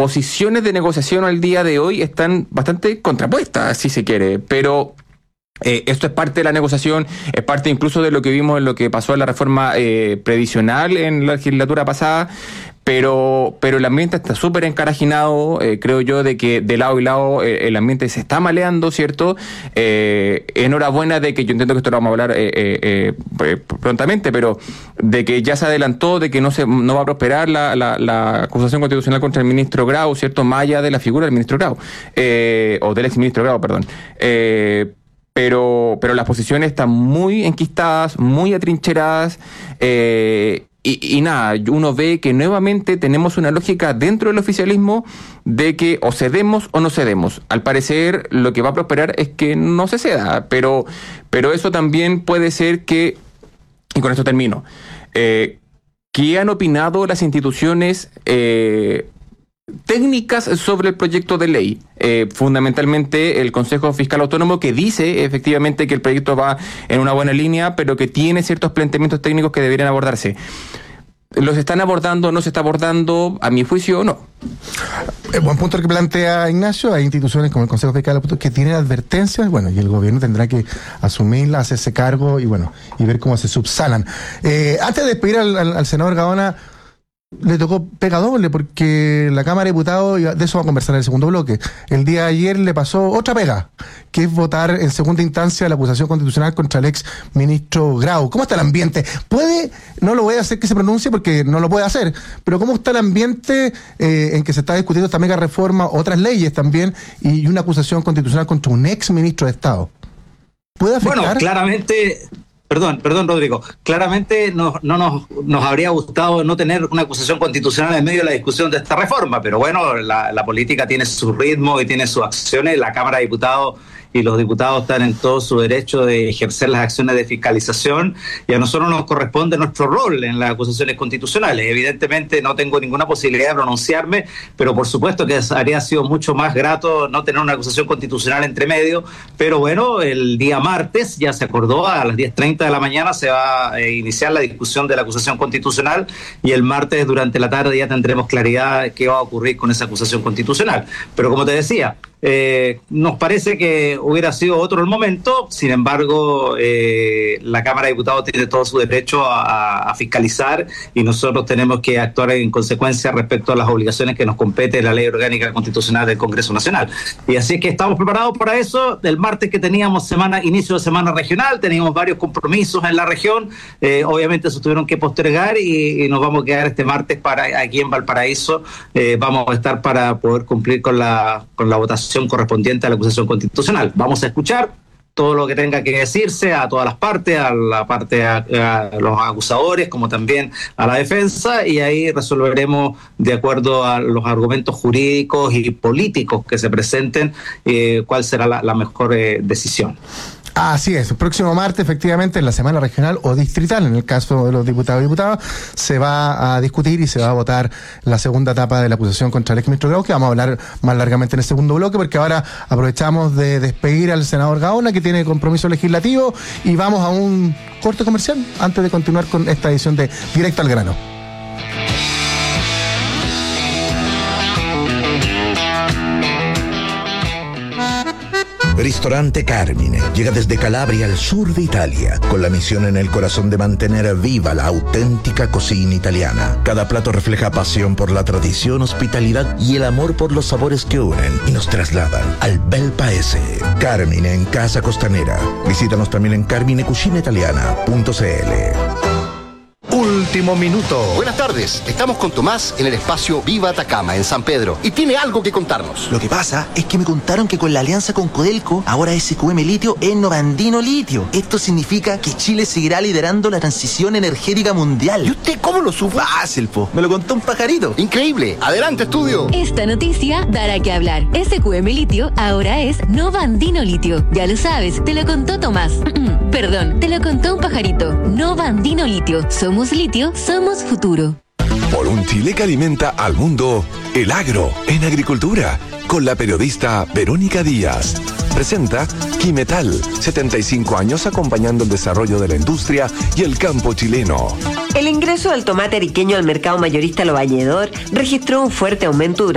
posiciones de negociación al día de hoy están bastante contrapuestas, si se quiere, pero esto es parte de la negociación, es parte incluso de lo que vimos en lo que pasó en la reforma previsional en la legislatura pasada, pero el ambiente está súper encarajinado, creo yo, de que de lado y lado el ambiente se está maleando, ¿cierto? Enhorabuena de que, yo entiendo que esto lo vamos a hablar prontamente, pero de que ya se adelantó, de que no va a prosperar la acusación constitucional contra el ministro Grau, ¿cierto? Más allá de la figura del ministro Grau, o del exministro Grau, perdón. Pero las posiciones están muy enquistadas, muy atrincheradas, y nada, uno ve que nuevamente tenemos una lógica dentro del oficialismo de que o cedemos o no cedemos. Al parecer lo que va a prosperar es que no se ceda, pero eso también puede ser que, y con esto termino, que han opinado las instituciones técnicas sobre el proyecto de ley, fundamentalmente el Consejo Fiscal Autónomo, que dice efectivamente que el proyecto va en una buena línea, pero que tiene ciertos planteamientos técnicos que deberían abordarse. ¿Los están abordando o no se está abordando? A mi juicio, no. Buen punto el que plantea Ignacio. Hay instituciones como el Consejo Fiscal que tienen advertencias, bueno, y el gobierno tendrá que asumirlas, hacerse cargo y ver cómo se subsanan. Antes de despedir al senador Gaona, le tocó pega doble porque la Cámara de Diputados, y de eso va a conversar en el segundo bloque, el día de ayer le pasó otra pega, que es votar en segunda instancia la acusación constitucional contra el ex ministro Grau. ¿Cómo está el ambiente? No lo voy a hacer que se pronuncie porque no lo puede hacer, pero ¿cómo está el ambiente en que se está discutiendo esta mega reforma, otras leyes también, y una acusación constitucional contra un ex ministro de Estado? ¿Puede afectar? Bueno, claramente... Perdón, Rodrigo. Claramente no nos habría gustado no tener una acusación constitucional en medio de la discusión de esta reforma, pero bueno, la política tiene su ritmo y tiene sus acciones. La Cámara de Diputados y los diputados están en todo su derecho de ejercer las acciones de fiscalización, y a nosotros nos corresponde nuestro rol en las acusaciones constitucionales. Evidentemente no tengo ninguna posibilidad de pronunciarme, pero por supuesto que habría sido mucho más grato no tener una acusación constitucional entre medio, pero bueno, el día martes ya se acordó, a las 10:30 de la mañana se va a iniciar la discusión de la acusación constitucional, y el martes durante la tarde ya tendremos claridad de qué va a ocurrir con esa acusación constitucional. Pero como te decía, nos parece que hubiera sido otro el momento. Sin embargo, la Cámara de Diputados tiene todo su derecho a fiscalizar, y nosotros tenemos que actuar en consecuencia respecto a las obligaciones que nos compete la Ley Orgánica Constitucional del Congreso Nacional. Y así es que estamos preparados para eso. El martes que teníamos inicio de semana regional, teníamos varios compromisos en la región, obviamente se tuvieron que postergar, y nos vamos a quedar este martes aquí en Valparaíso. Vamos a estar para poder cumplir con la votación correspondiente a la acusación constitucional. Vamos a escuchar todo lo que tenga que decirse a todas las partes, a los acusadores como también a la defensa, y ahí resolveremos de acuerdo a los argumentos jurídicos y políticos que se presenten cuál será la mejor decisión. Así es, el próximo martes, efectivamente, en la semana regional o distrital, en el caso de los diputados y diputadas, se va a discutir y se va a votar la segunda etapa de la acusación contra el exministro Grau, que vamos a hablar más largamente en el segundo bloque, porque ahora aprovechamos de despedir al senador Gaona, que tiene compromiso legislativo, y vamos a un corte comercial antes de continuar con esta edición de Directo al Grano. Ristorante Carmine llega desde Calabria al sur de Italia, con la misión en el corazón de mantener viva la auténtica cocina italiana. Cada plato refleja pasión por la tradición, hospitalidad y el amor por los sabores que unen y nos trasladan al bel paese. Carmine en Casa Costanera. Visítanos también en carminecucinaitaliana.cl. Último minuto. Buenas tardes, estamos con Tomás en el espacio Viva Atacama, en San Pedro, y tiene algo que contarnos. Lo que pasa es que me contaron que con la alianza con Codelco, ahora SQM Litio es Novandino Litio. Esto significa que Chile seguirá liderando la transición energética mundial. ¿Y usted cómo lo supo? Fácil, po. Me lo contó un pajarito. Increíble. Adelante, estudio. Esta noticia dará que hablar. SQM Litio ahora es Novandino Litio. Ya lo sabes, te lo contó Tomás. Perdón, te lo contó un pajarito. Novandino Litio. Somos litio, somos futuro. Por un Chile que alimenta al mundo, el agro en agricultura, con la periodista Verónica Díaz. Presenta Quimetal, 75 años acompañando el desarrollo de la industria y el campo chileno. El ingreso del tomate ariqueño al mercado mayorista Lo Bañedor registró un fuerte aumento